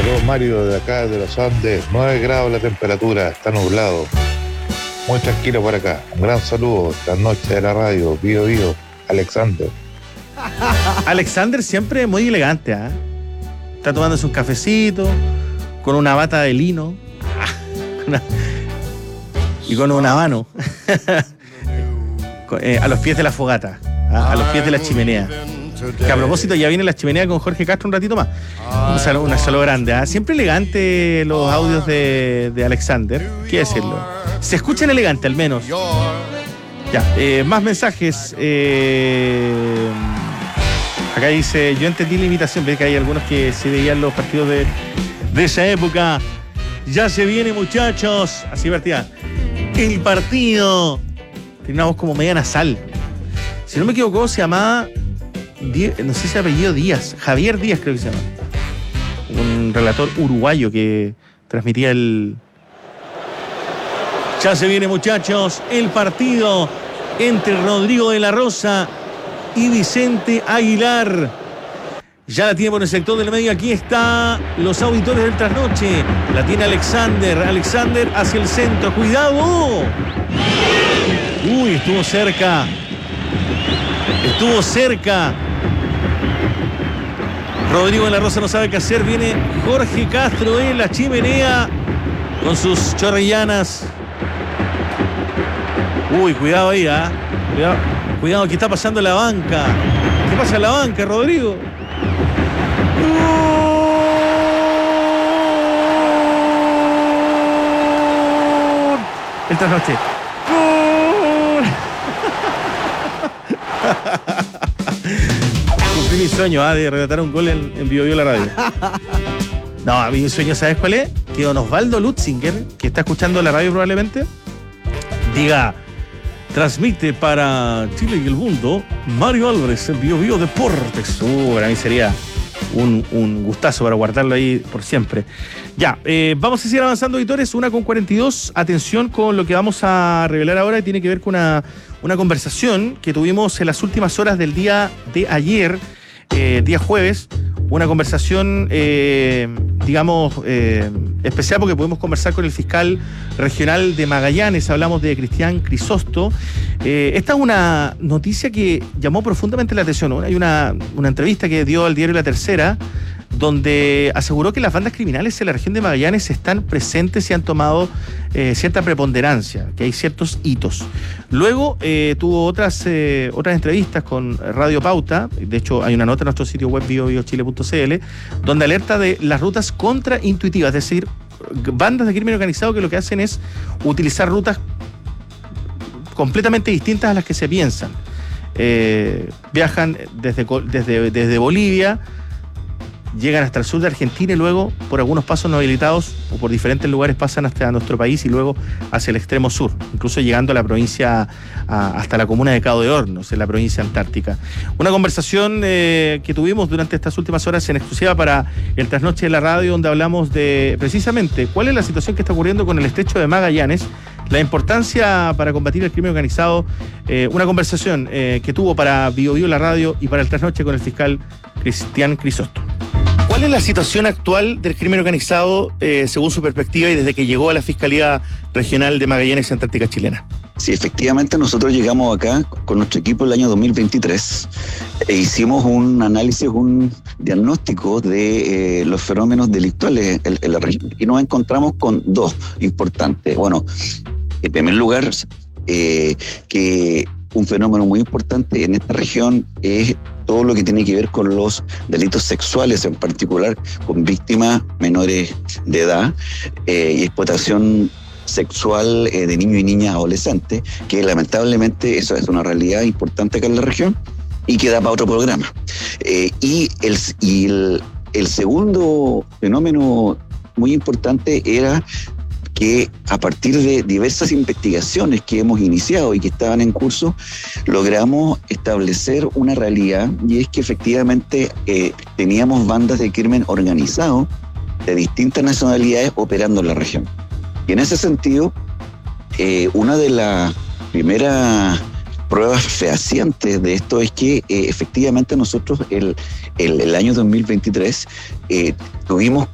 Saludos, Mario, de acá de los Andes. 9 grados la temperatura, está nublado. Muy tranquilo por acá. Un gran saludo esta noche de la radio. Bío, Alexander. Alexander siempre muy elegante, ¿eh? Está tomándose un cafecito con una bata de lino y con un habano a los pies de la fogata, a los pies de la chimenea. Que a propósito ya viene la chimenea con Jorge Castro un ratito más. Un saludo grande, ¿eh? Siempre elegante los audios de Alexander, qué decirlo. Se escuchan elegante al menos. Ya, más mensajes. Acá dice, yo entendí la invitación, ves que hay algunos que se veían los partidos de esa época. Ya se viene, muchachos. Así partía. El partido. Tiene una voz como media nasal. Si no me equivoco, se llamaba, no sé si apellido Díaz, Javier Díaz creo que se llama. Un relator uruguayo que transmitía el... Ya se viene, muchachos, el partido entre Rodrigo de la Rosa y Vicente Aguilar. Ya la tiene por el sector del medio. Aquí está los auditores del trasnoche. La tiene Alexander. Alexander hacia el centro. ¡Cuidado! Uy, estuvo cerca. Estuvo cerca. Rodrigo de la Rosa no sabe qué hacer. Viene Jorge Castro en la chimenea con sus chorrillanas. Uy, cuidado ahí, ¿ah? Cuidado, ¿qué está pasando en la banca? ¿Qué pasa en la banca, Rodrigo? El trasnoche. Cumplí mi sueño de relatar un gol en Vivo la radio. No, a mí mi sueño, ¿sabes cuál es? Que don Osvaldo Lutzinger, que está escuchando la radio probablemente, diga: transmite para Chile y el mundo Mario Álvarez en Bio Deportes. Para mí sería un gustazo para guardarlo ahí por siempre. Ya, vamos a seguir avanzando, editores. 1:42. Atención con lo que vamos a revelar ahora. Tiene que ver con una conversación que tuvimos en las últimas horas del día de ayer, día jueves. Una conversación, especial porque pudimos conversar con el fiscal regional de Magallanes. Hablamos de Cristian Crisosto. Esta es una noticia que llamó profundamente la atención, ¿no? Hay una entrevista que dio al diario La Tercera, donde aseguró que las bandas criminales en la región de Magallanes están presentes y han tomado cierta preponderancia, que hay ciertos hitos. Luego tuvo otras entrevistas con Radio Pauta. De hecho, hay una nota en nuestro sitio web biobiochile.cl donde alerta de las rutas contraintuitivas, es decir, bandas de crimen organizado que lo que hacen es utilizar rutas completamente distintas a las que se piensan. Viajan desde Bolivia, llegan hasta el sur de Argentina y luego por algunos pasos no habilitados o por diferentes lugares pasan hasta nuestro país y luego hacia el extremo sur, incluso llegando a la provincia, hasta la comuna de Cabo de Hornos, en la provincia antártica. Una conversación que tuvimos durante estas últimas horas en exclusiva para el Trasnoche de la Radio, donde hablamos de precisamente cuál es la situación que está ocurriendo con el estrecho de Magallanes, la importancia para combatir el crimen organizado. Una conversación que tuvo para Bio la Radio y para el Trasnoche con el fiscal Cristian Crisosto. ¿Cuál es la situación actual del crimen organizado según su perspectiva y desde que llegó a la Fiscalía Regional de Magallanes y Antártica Chilena? Sí, efectivamente nosotros llegamos acá con nuestro equipo el año 2023 e hicimos un análisis, un diagnóstico de los fenómenos delictuales en la región y nos encontramos con dos importantes. Bueno, en primer lugar, que un fenómeno muy importante en esta región es todo lo que tiene que ver con los delitos sexuales, en particular con víctimas menores de edad y explotación sexual de niños y niñas adolescentes, que lamentablemente eso es una realidad importante acá en la región y que da para otro programa. Y el segundo fenómeno muy importante era que a partir de diversas investigaciones que hemos iniciado y que estaban en curso, logramos establecer una realidad, y es que efectivamente teníamos bandas de crimen organizado de distintas nacionalidades operando en la región. Y en ese sentido, una de las primeras pruebas fehacientes de esto es que efectivamente nosotros el año 2023 tuvimos